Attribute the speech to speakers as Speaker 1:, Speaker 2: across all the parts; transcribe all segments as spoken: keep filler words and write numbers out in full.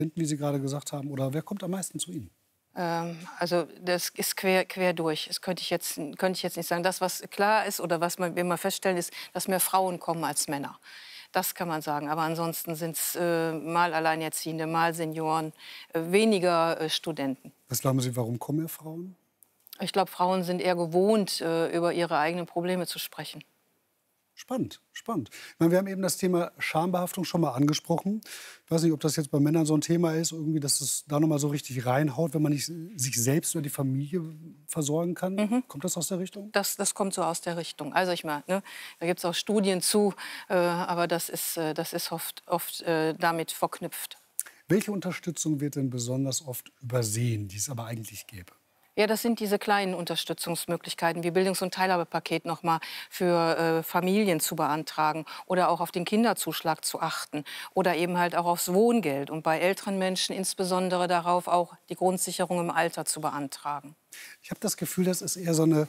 Speaker 1: wie Sie gerade gesagt haben? Oder wer kommt am meisten zu Ihnen?
Speaker 2: Ähm, also das ist quer, quer durch. Das könnte ich, jetzt, könnte ich jetzt nicht sagen. Das, was klar ist oder was man, wir mal feststellen, ist, dass mehr Frauen kommen als Männer. Das kann man sagen. Aber ansonsten sind es äh, mal Alleinerziehende, mal Senioren, äh, weniger äh, Studenten.
Speaker 1: Was glauben Sie, warum kommen mehr Frauen?
Speaker 2: Ich glaube, Frauen sind eher gewohnt, äh, über ihre eigenen Probleme zu sprechen.
Speaker 1: Spannend, spannend. Ich meine, wir haben eben das Thema Schambehaftung schon mal angesprochen. Ich weiß nicht, ob das jetzt bei Männern so ein Thema ist, irgendwie, dass es da noch mal so richtig reinhaut, wenn man nicht sich selbst oder die Familie versorgen kann.
Speaker 2: Mhm.
Speaker 1: Kommt das aus der Richtung?
Speaker 2: Das, das kommt so aus der Richtung. Also ich meine, ne, da gibt es auch Studien zu, äh, aber das ist, äh, das ist oft, oft äh, damit verknüpft.
Speaker 1: Welche Unterstützung wird denn besonders oft übersehen, die es aber eigentlich gäbe?
Speaker 2: Ja, das sind diese kleinen Unterstützungsmöglichkeiten, wie Bildungs- und Teilhabepaket noch mal für äh, Familien zu beantragen oder auch auf den Kinderzuschlag zu achten oder eben halt auch aufs Wohngeld und bei älteren Menschen insbesondere darauf auch die Grundsicherung im Alter zu beantragen.
Speaker 1: Ich habe das Gefühl, das ist eher so eine,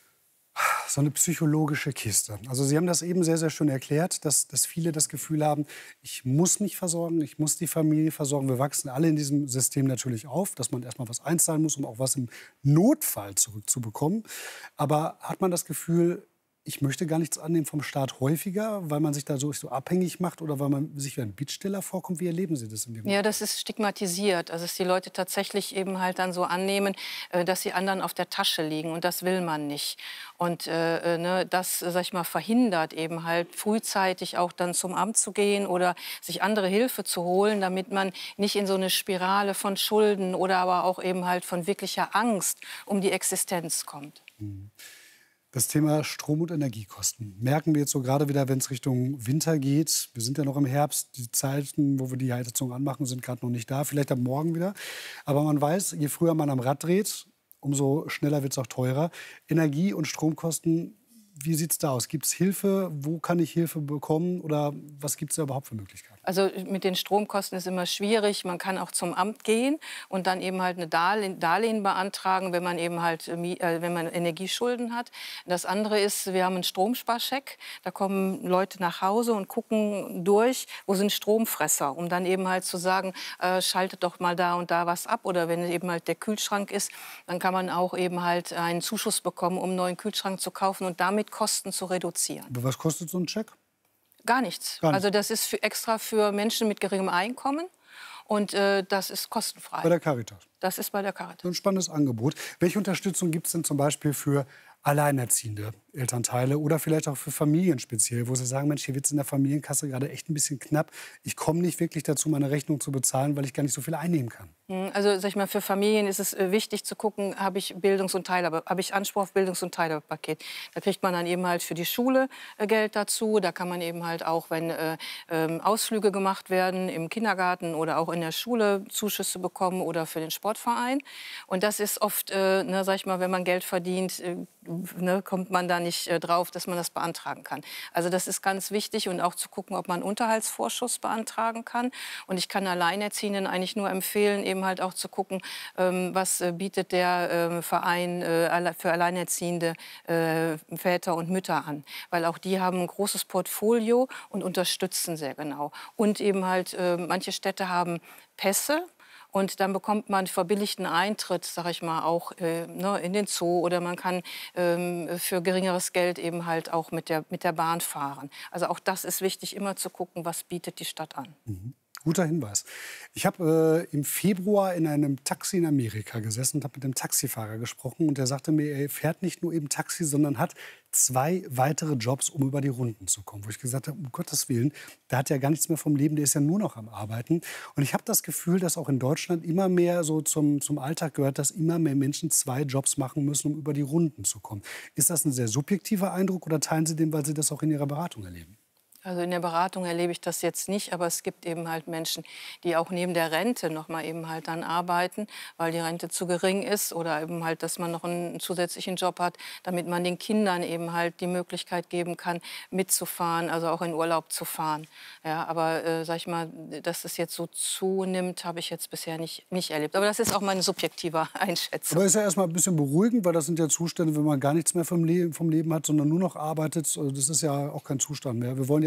Speaker 1: so eine psychologische Kiste. Also Sie haben das eben sehr, sehr schön erklärt, dass, dass viele das Gefühl haben, ich muss mich versorgen, ich muss die Familie versorgen. Wir wachsen alle in diesem System natürlich auf, dass man erst mal was einzahlen muss, um auch was im Notfall zurückzubekommen. Aber hat man das Gefühl, ich möchte gar nichts annehmen vom Staat häufiger, weil man sich da so, so abhängig macht oder weil man sich wie ein Bittsteller vorkommt? Wie erleben Sie das in dem
Speaker 2: Ja, das ist stigmatisiert. Also dass die Leute tatsächlich eben halt dann so annehmen, äh, dass sie anderen auf der Tasche liegen. Und das will man nicht. Und äh, äh, ne, das, sag ich mal, verhindert eben halt frühzeitig auch dann zum Amt zu gehen oder sich andere Hilfe zu holen, damit man nicht in so eine Spirale von Schulden oder aber auch eben halt von wirklicher Angst um die Existenz kommt.
Speaker 1: Mhm. Das Thema Strom- und Energiekosten merken wir jetzt so gerade wieder, wenn es Richtung Winter geht. Wir sind ja noch im Herbst. Die Zeiten, wo wir die Heizung anmachen, sind gerade noch nicht da. Vielleicht ab morgen wieder. Aber man weiß, je früher man am Rad dreht, umso schneller wird es auch teurer. Energie- und Stromkosten, wie sieht es da aus? Gibt es Hilfe? Wo kann ich Hilfe bekommen? Oder was gibt es da überhaupt für Möglichkeiten?
Speaker 2: Also mit den Stromkosten ist immer schwierig. Man kann auch zum Amt gehen und dann eben halt eine Darlehen, Darlehen beantragen, wenn man eben halt äh, wenn man Energieschulden hat. Das andere ist, wir haben einen Stromsparcheck. Da kommen Leute nach Hause und gucken durch, wo sind Stromfresser, um dann eben halt zu sagen, äh, schaltet doch mal da und da was ab. Oder wenn eben halt der Kühlschrank ist, dann kann man auch eben halt einen Zuschuss bekommen, um einen neuen Kühlschrank zu kaufen und damit Kosten zu reduzieren.
Speaker 1: Aber was kostet so ein Check?
Speaker 2: Gar nichts.
Speaker 1: Gar nicht.
Speaker 2: Also das ist für, extra für Menschen mit geringem Einkommen und äh, das ist kostenfrei.
Speaker 1: Bei der Caritas.
Speaker 2: Das ist bei der Caritas.
Speaker 1: So ein spannendes Angebot. Welche Unterstützung gibt es denn zum Beispiel für alleinerziehende Elternteile oder vielleicht auch für Familien speziell, wo Sie sagen, Mensch, hier wird es in der Familienkasse gerade echt ein bisschen knapp. Ich komme nicht wirklich dazu, meine Rechnung zu bezahlen, weil ich gar nicht so viel einnehmen kann.
Speaker 2: Also sag ich mal, für Familien ist es äh, wichtig zu gucken, habe ich Bildungs- und Teilhabe, habe ich Anspruch auf Bildungs- und Teilhabepaket. Da kriegt man dann eben halt für die Schule äh, Geld dazu. Da kann man eben halt auch, wenn äh, äh, Ausflüge gemacht werden im Kindergarten oder auch in der Schule Zuschüsse bekommen oder für den Sportverein. Und das ist oft, äh, ne, sag ich mal, wenn man Geld verdient, äh, ne, kommt man da nicht äh, drauf, dass man das beantragen kann. Also das ist ganz wichtig und auch zu gucken, ob man einen Unterhaltsvorschuss beantragen kann. Und ich kann Alleinerziehenden eigentlich nur empfehlen, eben halt auch zu gucken, ähm, was äh, bietet der äh, Verein äh, für alleinerziehende äh, Väter und Mütter an. Weil auch die haben ein großes Portfolio und unterstützen sehr genau. Und eben halt, äh, manche Städte haben Pässe. Und dann bekommt man verbilligten Eintritt, sag ich mal, auch äh, ne, in den Zoo. Oder man kann ähm, für geringeres Geld eben halt auch mit der, mit der Bahn fahren. Also auch das ist wichtig, immer zu gucken, was bietet die Stadt an.
Speaker 1: Mhm. Guter Hinweis. Ich habe äh, im Februar in einem Taxi in Amerika gesessen und habe mit einem Taxifahrer gesprochen. Und der sagte mir, er fährt nicht nur eben Taxi, sondern hat zwei weitere Jobs, um über die Runden zu kommen. Wo ich gesagt habe, um Gottes Willen, der hat ja gar nichts mehr vom Leben, der ist ja nur noch am Arbeiten. Und ich habe das Gefühl, dass auch in Deutschland immer mehr so zum, zum Alltag gehört, dass immer mehr Menschen zwei Jobs machen müssen, um über die Runden zu kommen. Ist das ein sehr subjektiver Eindruck oder teilen Sie den, weil Sie das auch in Ihrer Beratung erleben?
Speaker 2: Also in der Beratung erlebe ich das jetzt nicht, aber es gibt eben halt Menschen, die auch neben der Rente noch mal eben halt dann arbeiten, weil die Rente zu gering ist oder eben halt, dass man noch einen zusätzlichen Job hat, damit man den Kindern eben halt die Möglichkeit geben kann, mitzufahren, also auch in Urlaub zu fahren. Ja, aber äh, sag ich mal, dass es jetzt so zunimmt, habe ich jetzt bisher nicht, nicht erlebt. Aber das ist auch meine subjektive Einschätzung.
Speaker 1: Aber ist ja erstmal ein bisschen beruhigend, weil das sind ja Zustände, wenn man gar nichts mehr vom Leben, vom Leben hat, sondern nur noch arbeitet. Also das ist ja auch kein Zustand mehr. Wir wollen ja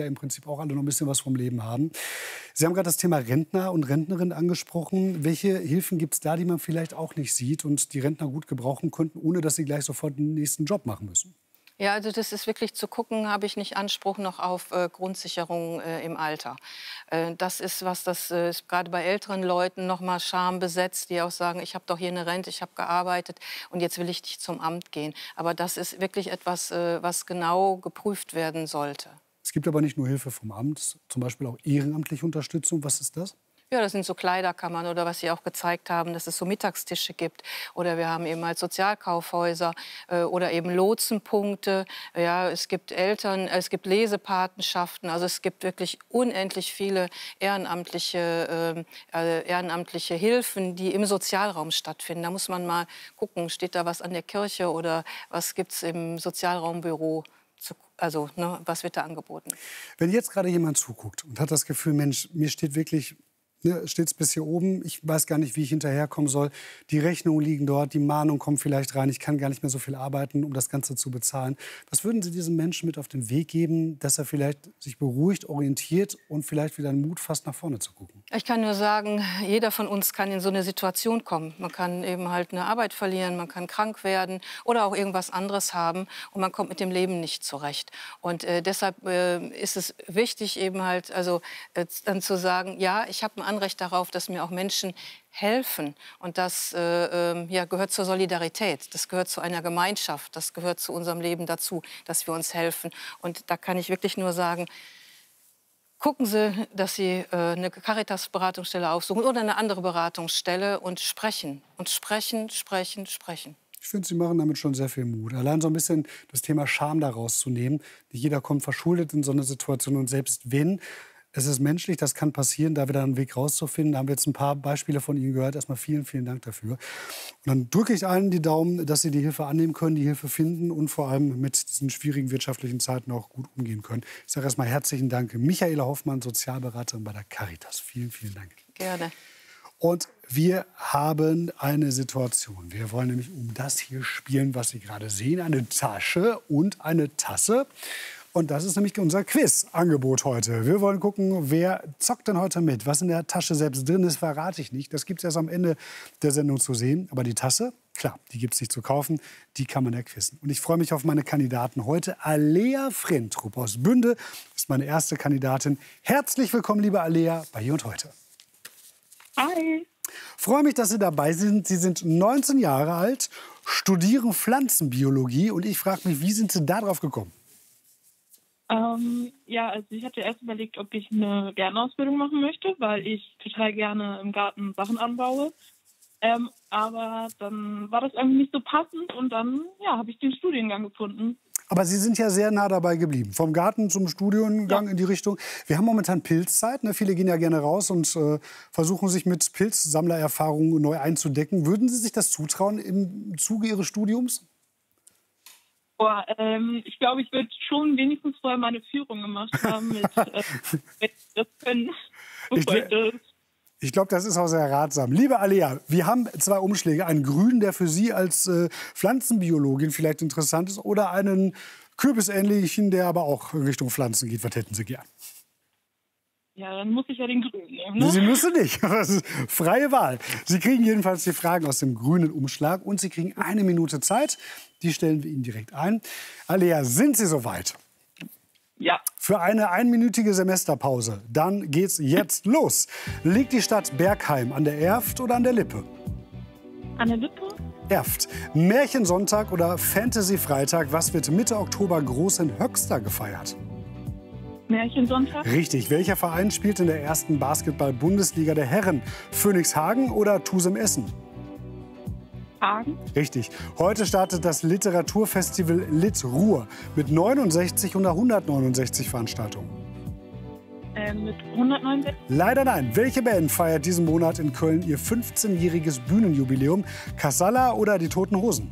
Speaker 1: im Prinzip auch alle noch ein bisschen was vom Leben haben. Sie haben gerade das Thema Rentner und Rentnerin angesprochen. Welche Hilfen gibt es da, die man vielleicht auch nicht sieht und die Rentner gut gebrauchen könnten, ohne dass sie gleich sofort den nächsten Job machen müssen?
Speaker 2: Ja, also das ist wirklich zu gucken, habe ich nicht Anspruch noch auf äh, Grundsicherung äh, im Alter. Äh, das ist was, das äh, ist gerade bei älteren Leuten noch mal schambesetzt, die auch sagen, ich habe doch hier eine Rente, ich habe gearbeitet und jetzt will ich nicht zum Amt gehen. Aber das ist wirklich etwas, äh, was genau geprüft werden sollte.
Speaker 1: Es gibt aber nicht nur Hilfe vom Amt, zum Beispiel auch ehrenamtliche Unterstützung. Was ist das?
Speaker 2: Ja, das sind so Kleiderkammern oder was Sie auch gezeigt haben, dass es so Mittagstische gibt. Oder wir haben eben halt Sozialkaufhäuser äh, oder eben Lotsenpunkte. Ja, es gibt Eltern, es gibt Lesepatenschaften. Also es gibt wirklich unendlich viele ehrenamtliche, äh, ehrenamtliche Hilfen, die im Sozialraum stattfinden. Da muss man mal gucken, steht da was an der Kirche oder was gibt es im Sozialraumbüro? Also, ne, was wird da angeboten?
Speaker 1: Wenn jetzt gerade jemand zuguckt und hat das Gefühl, Mensch, mir steht wirklich, ne, steht es bis hier oben, ich weiß gar nicht, wie ich hinterherkommen soll, die Rechnungen liegen dort, die Mahnung kommt vielleicht rein, ich kann gar nicht mehr so viel arbeiten, um das Ganze zu bezahlen. Was würden Sie diesem Menschen mit auf den Weg geben, dass er vielleicht sich beruhigt, orientiert und vielleicht wieder einen Mut fasst, nach vorne zu gucken?
Speaker 2: Ich kann nur sagen, jeder von uns kann in so eine Situation kommen. Man kann eben halt eine Arbeit verlieren, man kann krank werden oder auch irgendwas anderes haben und man kommt mit dem Leben nicht zurecht. Und äh, deshalb äh, ist es wichtig, eben halt also äh, dann zu sagen, ja, ich habe ein Anrecht darauf, dass mir auch Menschen helfen. Und das äh, äh, ja, gehört zur Solidarität, das gehört zu einer Gemeinschaft, das gehört zu unserem Leben dazu, dass wir uns helfen. Und da kann ich wirklich nur sagen, gucken Sie, dass Sie äh, eine Caritas-Beratungsstelle aufsuchen oder eine andere Beratungsstelle und sprechen. Und sprechen, sprechen, sprechen.
Speaker 1: Ich finde, Sie machen damit schon sehr viel Mut. Allein so ein bisschen das Thema Scham daraus zu nehmen. Nicht jeder kommt verschuldet in so eine Situation. Und selbst wenn, es ist menschlich, das kann passieren, da wieder einen Weg rauszufinden. Da haben wir jetzt ein paar Beispiele von Ihnen gehört. Erstmal vielen, vielen Dank dafür. Und dann drücke ich allen die Daumen, dass Sie die Hilfe annehmen können, die Hilfe finden und vor allem mit diesen schwierigen wirtschaftlichen Zeiten auch gut umgehen können. Ich sage erstmal herzlichen Dank. Michaela Hoffmann, Sozialberaterin bei der Caritas. Vielen, vielen Dank.
Speaker 2: Gerne.
Speaker 1: Und wir haben eine Situation. Wir wollen nämlich um das hier spielen, was Sie gerade sehen. Eine Tasche und eine Tasse. Und das ist nämlich unser Quiz-Angebot heute. Wir wollen gucken, wer zockt denn heute mit. Was in der Tasche selbst drin ist, verrate ich nicht. Das gibt es erst am Ende der Sendung zu sehen. Aber die Tasse, klar, die gibt es nicht zu kaufen. Die kann man erquissen. Und ich freue mich auf meine Kandidaten heute. Alea Frentrup aus Bünde ist meine erste Kandidatin. Herzlich willkommen, liebe Alea, bei Hier und Heute.
Speaker 3: Hi.
Speaker 1: Freue mich, dass Sie dabei sind. Sie sind neunzehn Jahre alt, studieren Pflanzenbiologie. Und ich frage mich, wie sind Sie da drauf gekommen?
Speaker 3: Ähm, ja, also ich hatte erst überlegt, ob ich eine Gärtnerausbildung machen möchte, weil ich total gerne im Garten Sachen anbaue. Ähm, aber dann war das irgendwie nicht so passend und dann ja, habe ich den Studiengang gefunden.
Speaker 1: Aber Sie sind ja sehr nah dabei geblieben. Vom Garten zum Studiengang ja. in die Richtung. Wir haben momentan Pilzzeit. Ne? Viele gehen ja gerne raus und äh, versuchen sich mit Pilzsammlererfahrungen neu einzudecken. Würden Sie sich das zutrauen im Zuge Ihres Studiums?
Speaker 3: Boah, ähm, ich glaube, ich würde schon wenigstens vorher meine Führung gemacht haben mit äh, mit das können.
Speaker 1: Ich, ich glaube, das ist auch sehr ratsam. Liebe Alea, wir haben zwei Umschläge. Einen grünen, der für Sie als äh, Pflanzenbiologin vielleicht interessant ist, oder einen kürbisähnlichen, der aber auch in Richtung Pflanzen geht. Was hätten Sie gern?
Speaker 3: Ja, dann muss ich ja den grünen nehmen, ne?
Speaker 1: Sie müssen nicht. Das ist freie Wahl. Sie kriegen jedenfalls die Fragen aus dem grünen Umschlag und Sie kriegen eine Minute Zeit. Die stellen wir Ihnen direkt ein. Alea, sind Sie soweit?
Speaker 3: Ja.
Speaker 1: Für eine einminütige Semesterpause. Dann geht's jetzt los. Liegt die Stadt Bergheim an der Erft oder an der Lippe?
Speaker 3: An der Lippe?
Speaker 1: Erft. Märchensonntag oder Fantasy-Freitag? Was wird Mitte Oktober groß in Höxter gefeiert?
Speaker 3: Märchensonntag.
Speaker 1: Richtig. Welcher Verein spielt in der ersten Basketball-Bundesliga der Herren? Phoenix Hagen oder Tusem Essen?
Speaker 3: Hagen.
Speaker 1: Richtig. Heute startet das Literaturfestival Lit Ruhr mit neunundsechzig oder hundertneunundsechzig Veranstaltungen.
Speaker 3: Äh, mit hundertneunundsechzig?
Speaker 1: Leider nein. Welche Band feiert diesen Monat in Köln ihr fünfzehnjähriges Bühnenjubiläum? Casalla oder die Toten Hosen?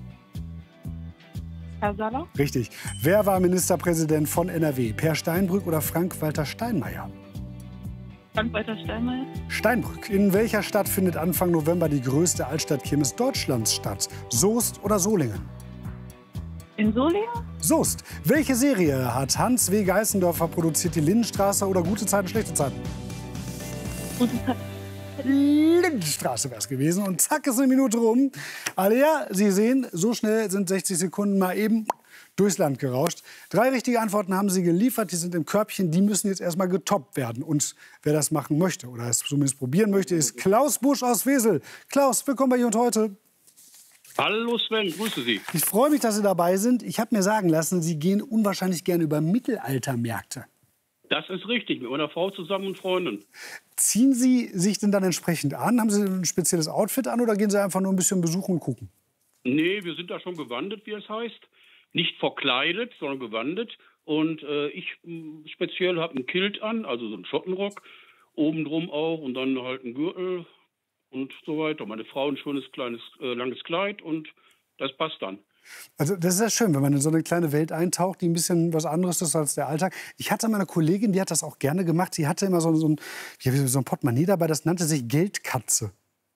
Speaker 3: Casalla.
Speaker 1: Richtig. Wer war Ministerpräsident von N R W? Per Steinbrück oder Frank-Walter Steinmeier?
Speaker 3: Frank-Walter Steinmeier.
Speaker 1: Steinbrück. In welcher Stadt findet Anfang November die größte Altstadtkirmes Deutschlands statt? Soest oder Solingen?
Speaker 3: In Solingen?
Speaker 1: Soest. Welche Serie hat Hans W. Geißendorfer produziert? Die Lindenstraße oder Gute Zeiten, schlechte Zeiten?
Speaker 3: Gute Zeit.
Speaker 1: Lindenstraße wäre es gewesen. Und zack, ist eine Minute rum. Alea, Sie sehen, so schnell sind sechzig Sekunden mal eben durchs Land gerauscht. Drei richtige Antworten haben Sie geliefert. Die sind im Körbchen. Die müssen jetzt erstmal getoppt werden. Und wer das machen möchte oder es zumindest probieren möchte, ist Klaus Busch aus Wesel. Klaus, willkommen bei Hier und Heute.
Speaker 4: Hallo Sven, grüße Sie.
Speaker 1: Ich freue mich, dass Sie dabei sind. Ich habe mir sagen lassen, Sie gehen unwahrscheinlich gerne über Mittelaltermärkte.
Speaker 4: Das ist richtig, mit meiner Frau zusammen und Freundin.
Speaker 1: Ziehen Sie sich denn dann entsprechend an? Haben Sie ein spezielles Outfit an oder gehen Sie einfach nur ein bisschen besuchen und gucken?
Speaker 4: Nee, wir sind da schon gewandet, wie es heißt. Nicht verkleidet, sondern gewandet. Und äh, ich mh, speziell habe ein Kilt an, also so einen Schottenrock, obendrum auch und dann halt ein Gürtel und so weiter. Meine Frau ein schönes, kleines, äh, langes Kleid und das passt dann.
Speaker 1: Also das ist ja schön, wenn man in so eine kleine Welt eintaucht, die ein bisschen was anderes ist als der Alltag. Ich hatte meine Kollegin, die hat das auch gerne gemacht. Sie hatte immer so, so, ein, so ein Portemonnaie dabei, das nannte sich Geldkatze.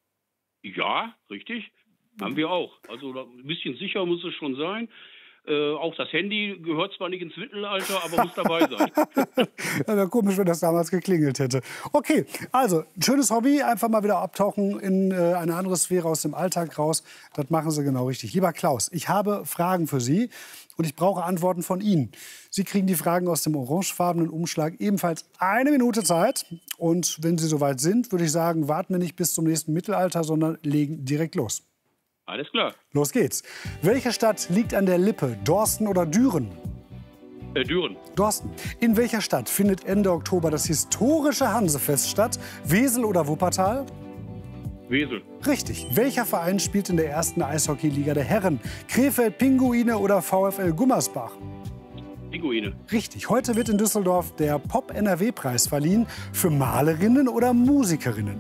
Speaker 4: Ja, richtig. Haben wir auch. Also ein bisschen sicher muss es schon sein. Äh, auch das Handy gehört zwar nicht ins Mittelalter, aber muss dabei sein.
Speaker 1: Ja, wäre komisch, wenn das damals geklingelt hätte. Okay, also schönes Hobby, einfach mal wieder abtauchen in äh, eine andere Sphäre aus dem Alltag raus. Das machen Sie genau richtig. Lieber Klaus, ich habe Fragen für Sie und ich brauche Antworten von Ihnen. Sie kriegen die Fragen aus dem orangefarbenen Umschlag, ebenfalls eine Minute Zeit. Und wenn Sie soweit sind, würde ich sagen, warten wir nicht bis zum nächsten Mittelalter, sondern legen direkt los.
Speaker 4: Alles klar.
Speaker 1: Los geht's. Welche Stadt liegt an der Lippe? Dorsten oder Düren?
Speaker 4: Äh, Düren.
Speaker 1: Dorsten. In welcher Stadt findet Ende Oktober das historische Hansefest statt? Wesel oder Wuppertal?
Speaker 4: Wesel.
Speaker 1: Richtig. Welcher Verein spielt in der ersten Eishockeyliga der Herren? Krefeld Pinguine oder VfL Gummersbach?
Speaker 4: Pinguine.
Speaker 1: Richtig. Heute wird in Düsseldorf der Pop-N R W-Preis verliehen. Für Malerinnen oder Musikerinnen?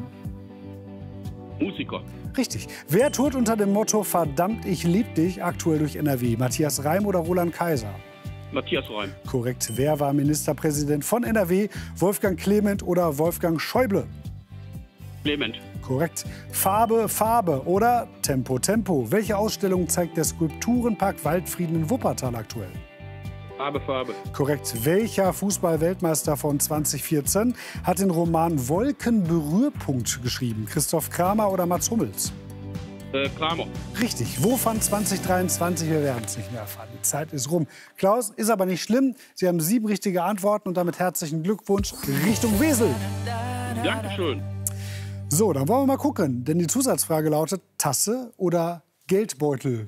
Speaker 4: Musiker.
Speaker 1: Richtig. Wer tourt unter dem Motto Verdammt, ich lieb dich aktuell durch N R W? Matthias Reim oder Roland Kaiser?
Speaker 4: Matthias Reim.
Speaker 1: Korrekt. Wer war Ministerpräsident von N R W? Wolfgang Clement oder Wolfgang Schäuble?
Speaker 4: Clement.
Speaker 1: Korrekt. Farbe, Farbe oder Tempo, Tempo. Welche Ausstellung zeigt der Skulpturenpark Waldfrieden in Wuppertal aktuell?
Speaker 4: Farbe, Farbe.
Speaker 1: Korrekt. Welcher Fußball-Weltmeister von zwanzig vierzehn hat den Roman Wolkenberührpunkt geschrieben? Christoph Kramer oder Mats Hummels?
Speaker 4: Äh, Kramer.
Speaker 1: Richtig. Wo fand zwanzig dreiundzwanzig? Wir werden es nicht mehr erfahren. Die Zeit ist rum. Klaus, ist aber nicht schlimm. Sie haben sieben richtige Antworten und damit herzlichen Glückwunsch Richtung Wesel.
Speaker 4: Dankeschön.
Speaker 1: So, dann wollen wir mal gucken. Denn die Zusatzfrage lautet Tasse oder Geldbeutel?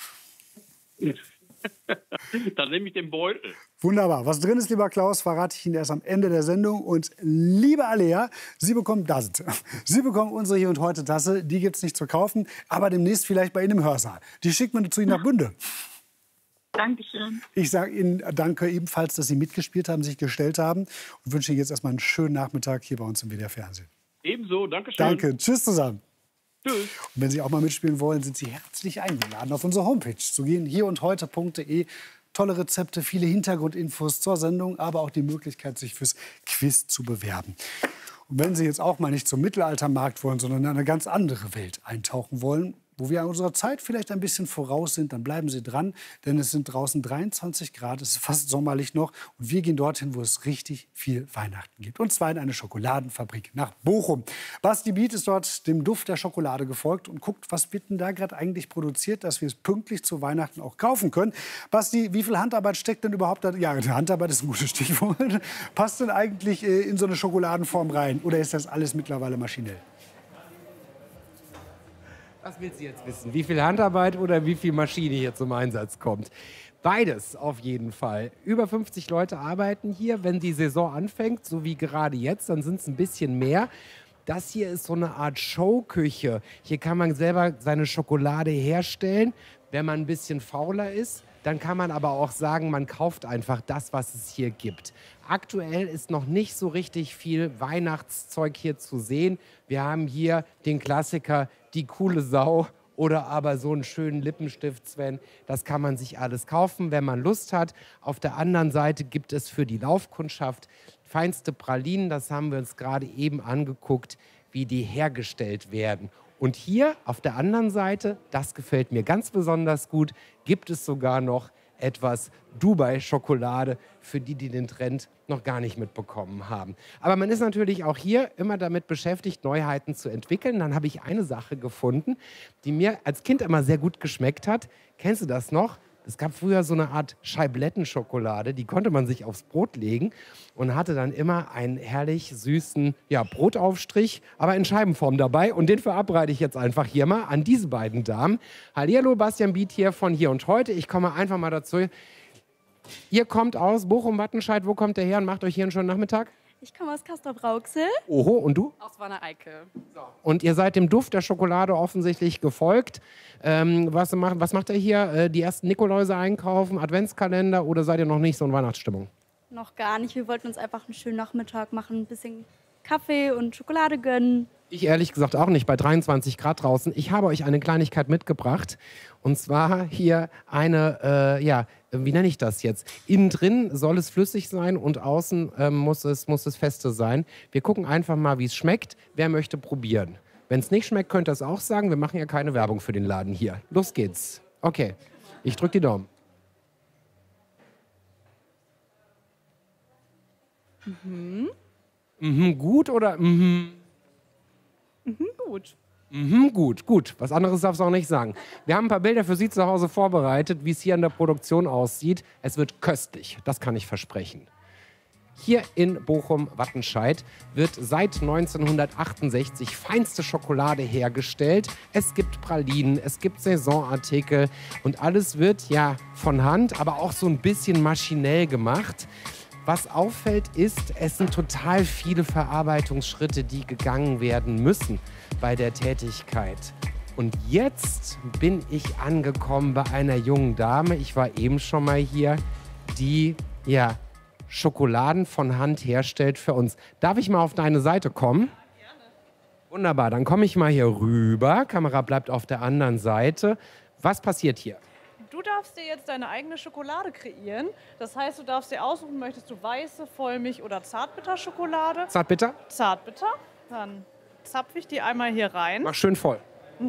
Speaker 4: Dann nehme ich den Beutel.
Speaker 1: Wunderbar. Was drin ist, lieber Klaus, verrate ich Ihnen erst am Ende der Sendung. Und liebe Alea, Sie bekommen, da sind Sie. Sie bekommen unsere Hier und Heute Tasse. Die gibt es nicht zu kaufen, aber demnächst vielleicht bei Ihnen im Hörsaal. Die schickt man zu Ihnen nach Bünde.
Speaker 3: Dankeschön.
Speaker 1: Ich sage Ihnen danke ebenfalls, dass Sie mitgespielt haben, sich gestellt haben und wünsche Ihnen jetzt erstmal einen schönen Nachmittag hier bei uns im W D R Fernsehen.
Speaker 4: Ebenso, Dankeschön.
Speaker 1: Danke. Tschüss zusammen.
Speaker 4: Tschüss.
Speaker 1: Und wenn Sie auch mal mitspielen wollen, sind Sie herzlich eingeladen, auf unsere Homepage zu gehen, hier und heute punkt de. Tolle Rezepte, viele Hintergrundinfos zur Sendung, aber auch die Möglichkeit, sich fürs Quiz zu bewerben. Und wenn Sie jetzt auch mal nicht zum Mittelaltermarkt wollen, sondern in eine ganz andere Welt eintauchen wollen, wo wir an unserer Zeit vielleicht ein bisschen voraus sind, dann bleiben Sie dran, denn es sind draußen dreiundzwanzig Grad, es ist fast sommerlich noch und wir gehen dorthin, wo es richtig viel Weihnachten gibt. Und zwar in eine Schokoladenfabrik nach Bochum. Basti Biet ist dort dem Duft der Schokolade gefolgt und guckt, was wird denn da gerade eigentlich produziert, dass wir es pünktlich zu Weihnachten auch kaufen können. Basti, wie viel Handarbeit steckt denn überhaupt da? Ja, Handarbeit ist ein gutes Stichwort. Passt denn eigentlich äh, in so eine Schokoladenform rein oder ist das alles mittlerweile maschinell?
Speaker 5: Was willst du jetzt wissen? Wie viel Handarbeit oder wie viel Maschine hier zum Einsatz kommt? Beides auf jeden Fall. Über fünfzig Leute arbeiten hier. Wenn die Saison anfängt, so wie gerade jetzt, dann sind es ein bisschen mehr. Das hier ist so eine Art Showküche. Hier kann man selber seine Schokolade herstellen, wenn man ein bisschen fauler ist. Dann kann man aber auch sagen, man kauft einfach das, was es hier gibt. Aktuell ist noch nicht so richtig viel Weihnachtszeug hier zu sehen. Wir haben hier den Klassiker, die coole Sau oder aber so einen schönen Lippenstift, Sven. Das kann man sich alles kaufen, wenn man Lust hat. Auf der anderen Seite gibt es für die Laufkundschaft feinste Pralinen. Das haben wir uns gerade eben angeguckt, wie die hergestellt werden. Und hier auf der anderen Seite, das gefällt mir ganz besonders gut, gibt es sogar noch etwas Dubai-Schokolade für die, die den Trend noch gar nicht mitbekommen haben. Aber man ist natürlich auch hier immer damit beschäftigt, Neuheiten zu entwickeln. Dann habe ich eine Sache gefunden, die mir als Kind immer sehr gut geschmeckt hat. Kennst du das noch? Es gab früher so eine Art Scheiblettenschokolade, die konnte man sich aufs Brot legen und hatte dann immer einen herrlich süßen ja, Brotaufstrich, aber in Scheibenform dabei. Und den verabreite ich jetzt einfach hier mal an diese beiden Damen. Hallihallo, Bastian Biet hier von Hier und Heute. Ich komme einfach mal dazu. Ihr kommt aus Bochum-Wattenscheid. Wo kommt ihr her und macht euch hier einen schönen Nachmittag?
Speaker 6: Ich komme aus Castrop-Rauxel.
Speaker 5: Oho, und du?
Speaker 2: Aus Wanne-Eickel.
Speaker 5: So. Und ihr seid dem Duft der Schokolade offensichtlich gefolgt. Ähm, was, macht, was macht ihr hier? Äh, die ersten Nikoläuse einkaufen, Adventskalender oder seid ihr noch nicht so in Weihnachtsstimmung?
Speaker 6: Noch gar nicht. Wir wollten uns einfach einen schönen Nachmittag machen, ein bisschen Kaffee und Schokolade gönnen.
Speaker 5: Ich ehrlich gesagt auch nicht, bei dreiundzwanzig Grad draußen. Ich habe euch eine Kleinigkeit mitgebracht. Und zwar hier eine, äh, ja, wie nenne ich das jetzt? Innen drin soll es flüssig sein und außen ähm, muss, es, muss es feste sein. Wir gucken einfach mal, wie es schmeckt. Wer möchte probieren? Wenn es nicht schmeckt, könnt ihr es auch sagen. Wir machen ja keine Werbung für den Laden hier. Los geht's. Okay, ich drücke die Daumen.
Speaker 6: Mhm.
Speaker 5: Mhm, gut oder mhm?
Speaker 6: Mhm, gut.
Speaker 5: Mhm, gut, gut. Was anderes darfst du auch nicht sagen. Wir haben ein paar Bilder für Sie zu Hause vorbereitet, wie es hier in der Produktion aussieht. Es wird köstlich, das kann ich versprechen. Hier in Bochum-Wattenscheid wird seit neunzehnhundertachtundsechzig feinste Schokolade hergestellt. Es gibt Pralinen, es gibt Saisonartikel und alles wird ja von Hand, aber auch so ein bisschen maschinell gemacht. Was auffällt ist, es sind total viele Verarbeitungsschritte, die gegangen werden müssen bei der Tätigkeit. Und jetzt bin ich angekommen bei einer jungen Dame, ich war eben schon mal hier, die ja Schokoladen von Hand herstellt für uns. Darf ich mal auf deine Seite kommen? Ja, gerne. Wunderbar, dann komme ich mal hier rüber. Kamera bleibt auf der anderen Seite. Was passiert hier?
Speaker 7: Du darfst dir jetzt deine eigene Schokolade kreieren. Das heißt, du darfst dir aussuchen, möchtest du weiße, Vollmilch oder Zartbitterschokolade?
Speaker 5: Zartbitter?
Speaker 7: Zartbitter. Dann zapfe ich die einmal hier rein.
Speaker 5: Mach schön voll.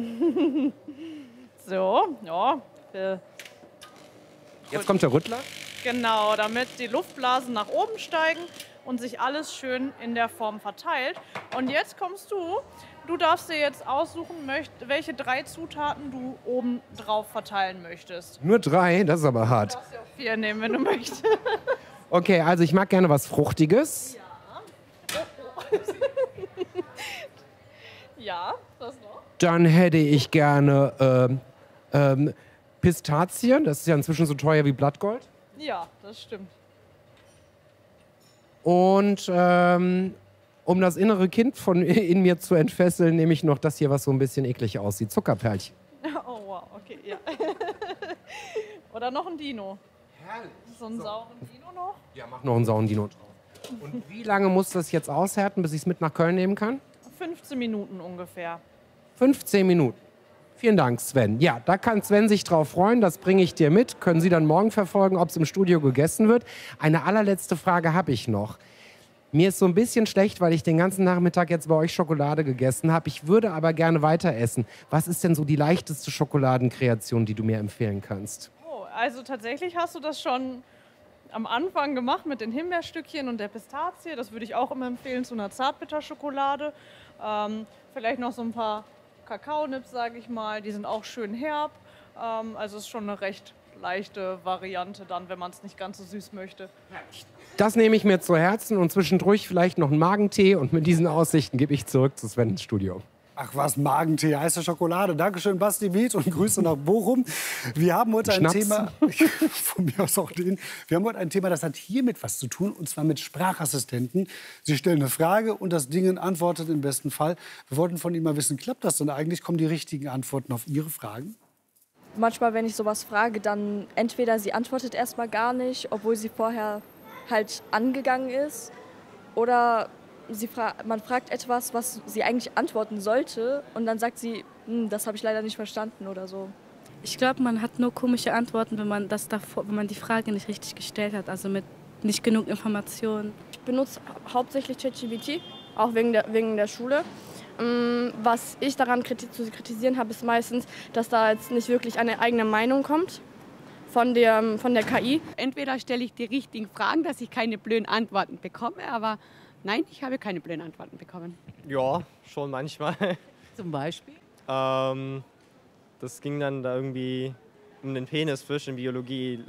Speaker 7: So, ja. äh,
Speaker 5: Jetzt kommt der Rüttler.
Speaker 7: Genau, damit die Luftblasen nach oben steigen und sich alles schön in der Form verteilt. Und jetzt kommst du. Du darfst dir jetzt aussuchen, möcht, welche drei Zutaten du oben drauf verteilen möchtest.
Speaker 5: Nur drei? Das ist aber hart.
Speaker 7: Du darfst dir auch vier nehmen, wenn du möchtest.
Speaker 5: Okay, also ich mag gerne was Fruchtiges.
Speaker 7: Ja. Oh, oh. Ja, was noch?
Speaker 5: Dann hätte ich gerne ähm, ähm, Pistazien. Das ist ja inzwischen so teuer wie Blattgold.
Speaker 7: Ja, das stimmt.
Speaker 5: Und ähm, um das innere Kind von in mir zu entfesseln, nehme ich noch das hier, was so ein bisschen eklig aussieht. Zuckerperlchen.
Speaker 7: Oh, wow, okay, ja. Oder noch ein Dino.
Speaker 5: Herrlich.
Speaker 7: So einen
Speaker 5: So.
Speaker 7: sauren Dino noch?
Speaker 5: Ja, mach noch einen sauren Dino drauf. Und wie lange muss das jetzt aushärten, bis ich es mit nach Köln nehmen kann?
Speaker 7: fünfzehn Minuten ungefähr.
Speaker 5: fünfzehn Minuten. Vielen Dank, Sven. Ja, da kann Sven sich drauf freuen. Das bringe ich dir mit. Können Sie dann morgen verfolgen, ob es im Studio gegessen wird. Eine allerletzte Frage habe ich noch. Mir ist so ein bisschen schlecht, weil ich den ganzen Nachmittag jetzt bei euch Schokolade gegessen habe. Ich würde aber gerne weiter essen. Was ist denn so die leichteste Schokoladenkreation, die du mir empfehlen kannst?
Speaker 7: Oh, also tatsächlich hast du das schon am Anfang gemacht mit den Himbeerstückchen und der Pistazie. Das würde ich auch immer empfehlen zu einer Zartbitterschokolade. Ähm, vielleicht noch so ein paar Kakaonips, sage ich mal. Die sind auch schön herb. Ähm, also ist schon eine recht leichte Variante dann, wenn man es nicht ganz so süß möchte.
Speaker 5: Das nehme ich mir zu Herzen und zwischendurch vielleicht noch einen Magentee. Und mit diesen Aussichten gebe ich zurück zu Sven ins Studio.
Speaker 1: Ach was, Magentee, heiße Schokolade. Dankeschön, Basti Biet, und Grüße nach Bochum. Wir haben heute ein
Speaker 5: Schnaps.
Speaker 1: Thema, von mir aus auch den, wir haben heute ein Thema, das hat hiermit was zu tun, und zwar mit Sprachassistenten. Sie stellen eine Frage und das Ding antwortet im besten Fall. Wir wollten von Ihnen mal wissen, klappt das denn eigentlich? Kommen die richtigen Antworten auf Ihre Fragen?
Speaker 8: Manchmal, wenn ich sowas frage, dann entweder sie antwortet erstmal gar nicht, obwohl sie vorher halt angegangen ist, oder sie fra man fragt etwas, was sie eigentlich antworten sollte, und dann sagt sie, hm, das habe ich leider nicht verstanden oder so.
Speaker 6: Ich glaube, man hat nur komische Antworten, wenn man, das davor, wenn man die Frage nicht richtig gestellt hat, also mit nicht genug Informationen.
Speaker 8: Ich benutze hauptsächlich ChatGPT, auch wegen der, wegen der Schule. Was ich daran kriti zu kritisieren habe, ist meistens, dass da jetzt nicht wirklich eine eigene Meinung kommt,
Speaker 9: von der, von der K I.
Speaker 10: Entweder stelle ich die richtigen Fragen, dass ich keine blöden Antworten bekomme, aber nein, ich habe keine blöden Antworten bekommen.
Speaker 11: Ja, schon manchmal.
Speaker 12: Zum Beispiel?
Speaker 11: Ähm, das ging dann da irgendwie um den Penisfisch in Biologie.